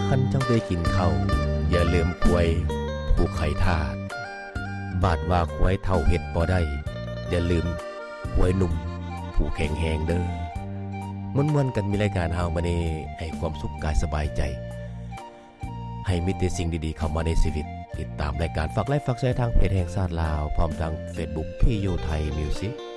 คันเจ้าได้กินข้าวอย่าลืมควายผู้ไข่ทาสบาดว่าควายเท่าเฮ็ดบ่ได้อย่าลืมควายหนุ่มผู้แข็งแรงเด้อม่วนๆกันมีรายการเฮามานี่ให้ความสุขกายสบายใจให้มีแต่สิ่งดีๆเข้ามาในชีวิตติดตามรายการฝากไลค์ฝากแชร์ทางเพจแห่งชาติลาวพร้อมทาง Facebook พี่โยไทยมิวสิก